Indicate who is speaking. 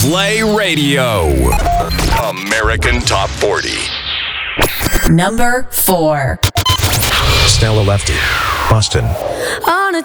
Speaker 1: Play Radio. American Top 40.
Speaker 2: Number 4.
Speaker 3: Stella Lefty, Boston.
Speaker 4: On a